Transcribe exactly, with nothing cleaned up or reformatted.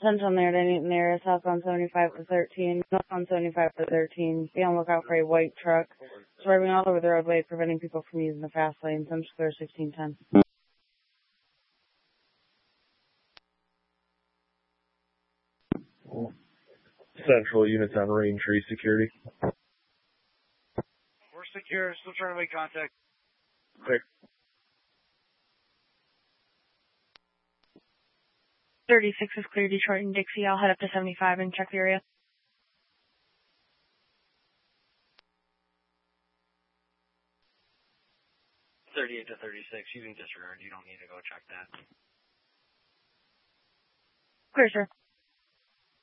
Central near to Newton area, southbound seventy-five to thirteen, northbound seventy-five to thirteen. Be on lookout for a white truck swerving all over the roadway, preventing people from using the fast lane. Central Square sixteen ten. Central units on Rain Tree Security. We're secure, still trying to make contact. Clear. thirty-six is clear, Detroit and Dixie. I'll head up to seventy-five and check the area. thirty-eight to thirty-six, you can disregard. You don't need to go check that. Clear, sir.